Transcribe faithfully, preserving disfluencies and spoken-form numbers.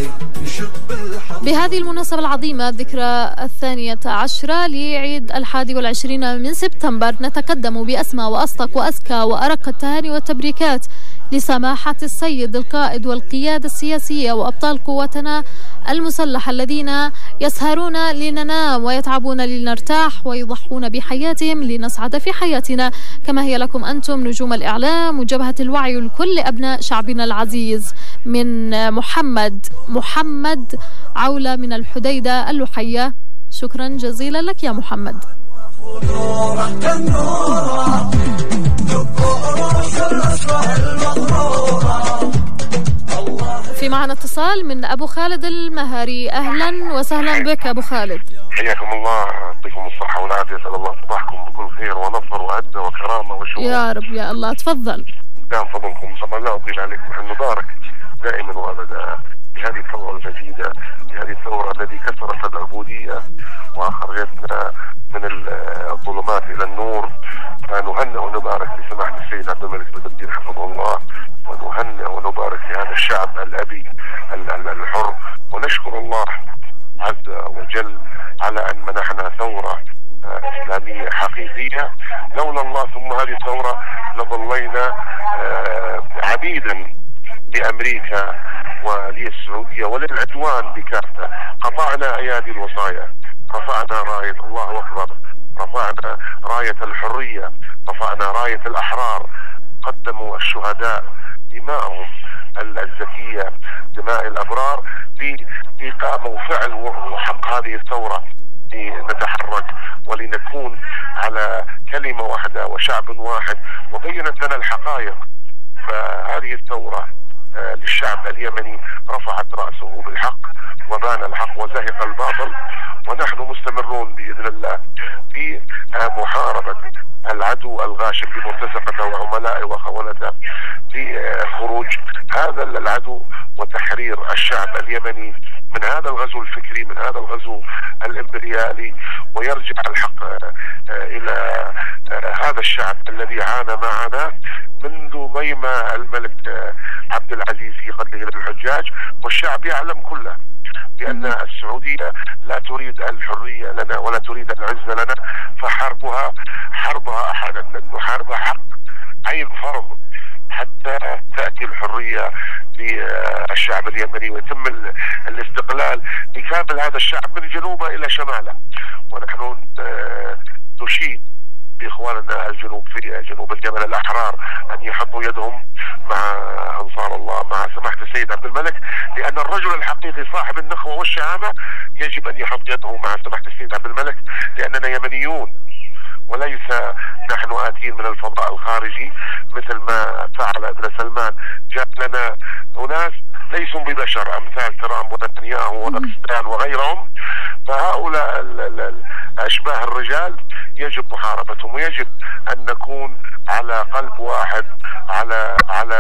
بهذه المناسبة العظيمة ذكرى الثانية عشرة لعيد الحادي والعشرين من سبتمبر، نتقدم بأسمى وأصدق وأزكى وأرق التهاني والتبريكات لسماحة السيد القائد والقيادة السياسية وأبطال قواتنا المسلحة الذين يسهرون لننام ويتعبون لنرتاح ويضحون بحياتهم لنسعد في حياتنا، كما هي لكم أنتم نجوم الإعلام وجبهة الوعي لكل أبناء شعبنا العزيز. من محمد محمد عولة من الحديدة اللحية. شكرا جزيلا لك يا محمد. في معنا اتصال من أبو خالد المهري. أهلا وسهلا بك أبو خالد. حياكم الله، يعطيكم الصحة والعافية، أسأل الله صباحكم بكل خير ونصر وعزة وكرامة وشكر يا رب يا الله. تفضل. دام فضلكم، طبعا لا أطيل عليكم، نحن نبارك دائما وأبدا بهذه الثورة الجديدة، بهذه الثورة التي كسرت العبودية وأخرجتنا من الظلمات إلى النور. فنهنئ ونبارك لسماحة السيد عبد الملك بن الدين حفظه الله، ونهنئ ونبارك لهذا الشعب الأبي الحر، ونشكر الله عز وجل على أن منحنا ثورة إسلامية حقيقية. لولا الله ثم هذه الثورة لظلينا عبيدا لأمريكا وللسعودية وللعدوان بكافة. قطعنا أيادي الوصايا، رفعنا راية الله أكبر، رفعنا راية الحرية، رفعنا راية الأحرار. قدموا الشهداء دماءهم الزكية، دماء الأبرار، في قاموا فعل وحق هذه الثورة لنتحرك ولنكون على كلمة واحدة وشعب واحد، وبينت لنا الحقائق. فهذه الثورة للشعب اليمني رفعت رأسه بالحق وبان الحق وزهق الباطل، ونحن مستمرون بإذن الله في محاربة العدو الغاشم بمرتزقته وعملائه وخونته، في خروج هذا العدو وتحرير الشعب اليمني من هذا الغزو الفكري، من هذا الغزو الإمبريالي، ويرجع الحق إلى هذا الشعب الذي عانى معنا منذ ضيم الملك عبد العزيز في قتله للحجاج. والشعب يعلم كله بأن السعودية لا تريد الحرية لنا ولا تريد العزة لنا، فحربها حربها أحد نحاربها حق عين فرض حتى تأتي الحرية للشعب اليمني ويتم الاستقلال لكامل هذا الشعب من جنوبه إلى شماله. ونحن نشيد بإخواننا الجنوب في جنوب اليمن الأحرار أن يحطوا يدهم مع أنصار الله، مع سماحة السيد عبد الملك، لأن الرجل الحقيقي صاحب النخوة والشهامة يجب أن يحط يده مع سماحة السيد عبد الملك، لأننا يمنيون وليس نحن آتين من الفضاء الخارجي مثل ما فعل ابن سلمان. جاء لنا أناس ليسوا ببشر أمثال ترامب ونتنياهو وباكستان وغيرهم. فهؤلاء أشباه الرجال يجب محاربتهم، ويجب أن نكون على قلب واحد، على على